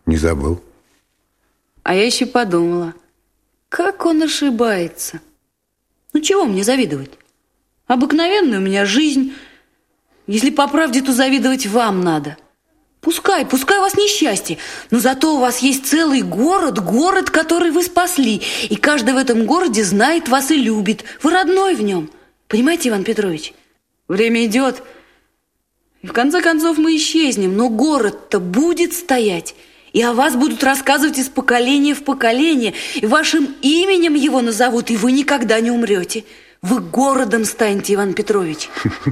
Не забыл. А я еще подумала, как он ошибается. Ну, чего мне завидовать? Обыкновенная у меня жизнь. Если по правде, то завидовать вам надо. Пускай у вас несчастье, но зато у вас есть целый город, который вы спасли. И каждый в этом городе знает вас и любит. Вы родной в нем. Понимаете, Иван Петрович? Время идет, и в конце концов мы исчезнем. Но город-то будет стоять. И о вас будут рассказывать из поколения в поколение. И вашим именем его назовут, и вы никогда не умрете. Вы городом станете, Иван Петрович.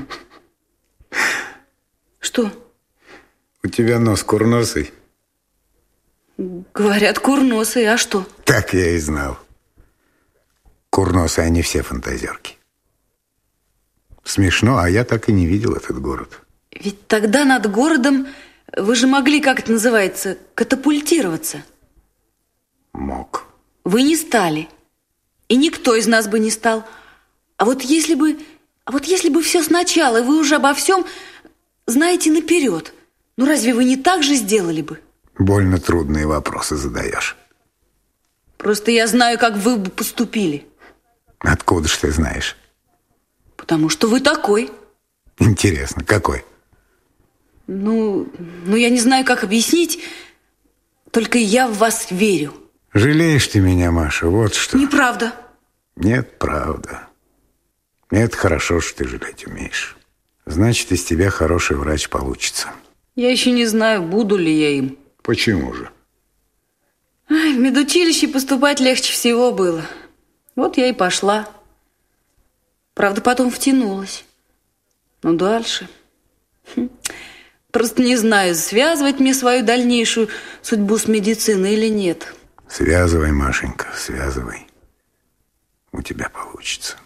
Что? У тебя нос курносый. Говорят, курносый, а что? Так я и знал. Курносые они все фантазерки. Смешно, а я так и не видел этот город. Ведь тогда над городом вы же могли, как это называется, катапультироваться. Мог. Вы не стали. И никто из нас бы не стал. А вот если бы все сначала, и вы уже обо всем знаете наперед, ну разве вы не так же сделали бы? Больно трудные вопросы задаешь. Просто я знаю, как вы бы поступили. Откуда ж ты знаешь? Потому что вы такой. Интересно, какой? Ну, я не знаю, как объяснить, только я в вас верю. Жалеешь ты меня, Маша, вот что. Неправда. Нет, правда. Это хорошо, что ты жалеть умеешь. Значит, из тебя хороший врач получится. Я еще не знаю, буду ли я им. Почему же? В медучилище поступать легче всего было. Вот я и пошла. Правда, потом втянулась. Но дальше... Просто не знаю, связывать мне свою дальнейшую судьбу с медициной или нет. Связывай, Машенька, связывай. У тебя получится.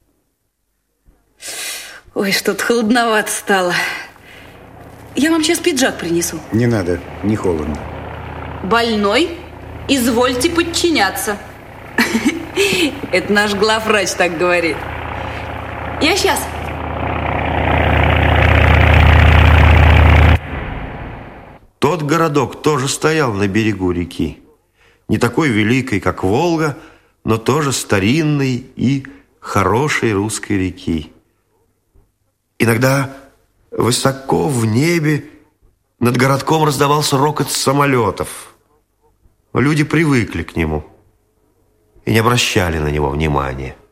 Ой, что-то холодновато стало. Я вам сейчас пиджак принесу. Не надо, не холодно. Больной, извольте подчиняться. Это наш главврач так говорит. Я сейчас. Тот городок тоже стоял на берегу реки. Не такой великой, как Волга, но тоже старинной и хорошей русской реки. Иногда высоко в небе над городком раздавался рокот самолетов. Люди привыкли к нему и не обращали на него внимания.